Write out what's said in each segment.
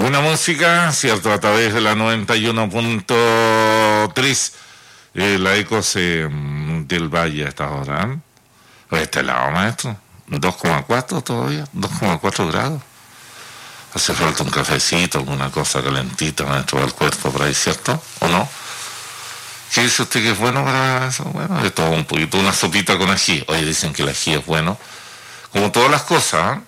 Buena música, cierto, a través de la 91.3, la Ecos del Valle a esta hora. A este lado, maestro, 2,4 todavía, 2,4 grados. Hace falta un cafecito, alguna cosa calentita, maestro, para el cuerpo por ahí, ¿cierto? ¿O no? ¿Qué dice usted que es bueno para eso? Bueno, de todo un poquito, una sopita con ají. Oye, dicen que el ají es bueno. Como todas las cosas,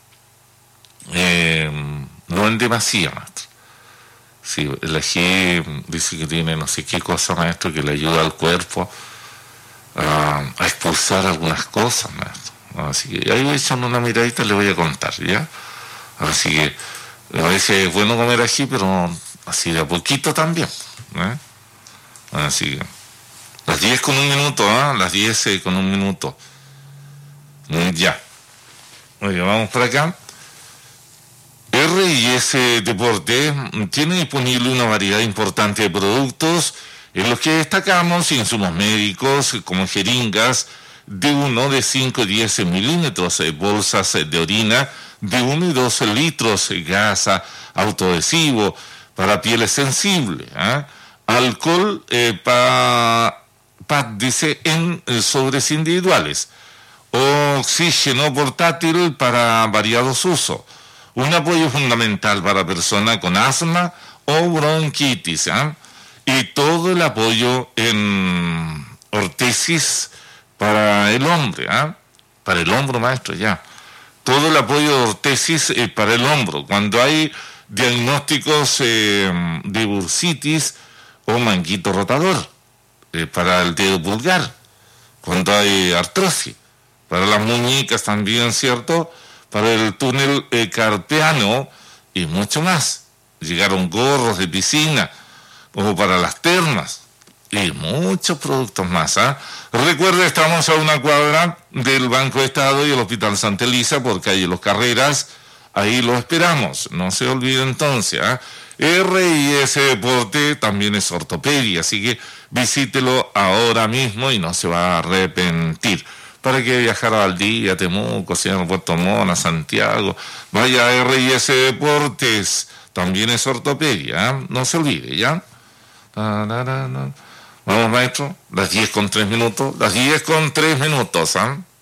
no en demasía, maestro. Sí, el ají dice que tiene no sé qué cosa, maestro, que le ayuda al cuerpo a expulsar algunas cosas, maestro. Así que ahí echando una miradita le voy a contar, ¿ya? Así que a veces es bueno comer ají, pero así de a poquito también, ¿eh? Así que las 10 con un minuto, las 10 con un minuto. Ya. Oye, vamos por acá. R&S Deporte tiene disponible una variedad importante de productos en los que destacamos insumos médicos como jeringas de 1, de 5 y 10 milímetros, bolsas de orina de 1 y 2 litros, gasa, autoadhesivo para pieles sensibles, alcohol dice en sobres individuales, oxígeno portátil para variados usos, un apoyo fundamental para personas con asma o bronquitis, y todo el apoyo en ortesis para el hombre, para el hombro, maestro, ya. Todo el apoyo de ortesis para el hombro. Cuando hay diagnósticos de bursitis o manguito rotador, para el dedo pulgar. Cuando hay artrosis. Para las muñecas también, ¿cierto? Para el túnel carpiano y mucho más. Llegaron gorros de piscina, o para las termas, y muchos productos más. Recuerde, estamos a una cuadra del Banco de Estado y el Hospital Santa Elisa, por calle Los Carreras. Ahí lo esperamos, no se olvide entonces. R&S Deporte también es ortopedia, así que visítelo ahora mismo y no se va a arrepentir. ¿Para qué viajar a Valdivia, a Temuco, a Puerto Montt, a Santiago? Vaya a R&S Deportes, también es ortopedia, no se olvide, ¿ya? Vamos, maestro, las 10 con 3 minutos, las 10 con 3 minutos,